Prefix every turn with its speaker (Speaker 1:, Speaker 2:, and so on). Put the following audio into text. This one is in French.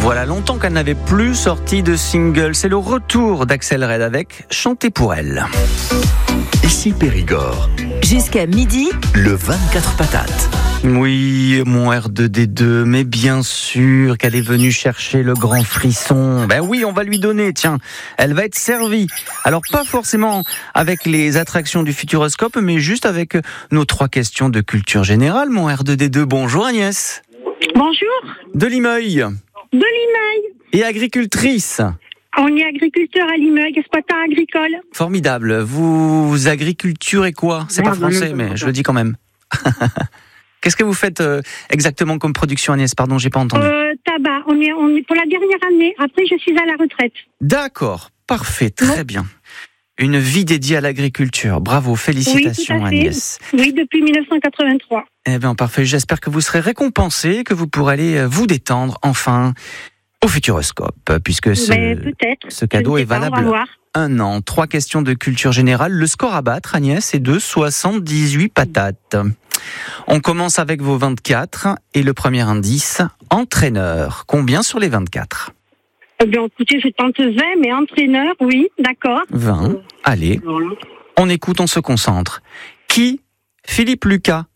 Speaker 1: Voilà longtemps qu'elle n'avait plus sorti de single. C'est le retour d'Axel Red avec Chanter pour elle.
Speaker 2: Ici Périgord.
Speaker 3: Jusqu'à midi,
Speaker 2: Le 24 patates.
Speaker 1: Oui, mon R2D2, mais bien sûr qu'elle est venue chercher le grand frisson. Ben oui, on va lui donner, tiens, elle va être servie. Alors pas forcément avec les attractions du Futuroscope, mais juste avec nos 3 questions de culture générale, mon R2D2. Bonjour Agnès.
Speaker 4: Bonjour,
Speaker 1: De Limeuil
Speaker 4: de Limeuil.
Speaker 1: et agricultrice.
Speaker 4: On est agriculteur à Limeuil, exploitant agricole.
Speaker 1: Formidable. Vous agriculture et quoi? C'est pas français, mais je le dis quand même. Qu'est-ce que vous faites exactement comme production, Agnès? Pardon, j'ai pas entendu.
Speaker 4: Tabac, on est pour la dernière année. Après, je suis à la retraite.
Speaker 1: D'accord, parfait, très bien. Une vie dédiée à l'agriculture. Bravo, félicitations,
Speaker 4: Oui, tout à fait.
Speaker 1: Agnès.
Speaker 4: Oui, depuis 1983.
Speaker 1: Eh bien, parfait. J'espère que vous serez récompensé, que vous pourrez aller vous détendre enfin au Futuroscope, puisque
Speaker 4: Mais peut-être.
Speaker 1: ce cadeau
Speaker 4: Je ne
Speaker 1: est
Speaker 4: sais pas,
Speaker 1: valable
Speaker 4: on va voir.
Speaker 1: 1 an. 3 questions de culture générale. Le score à battre, Agnès, est de 78 patates. On commence avec vos 24 et le premier indice, entraîneur. Combien sur les 24?
Speaker 4: Eh bien, écoutez, je tente 20, mais entraîneur, oui, d'accord.
Speaker 1: 20. Allez, on écoute, on se concentre. Qui Philippe Lucas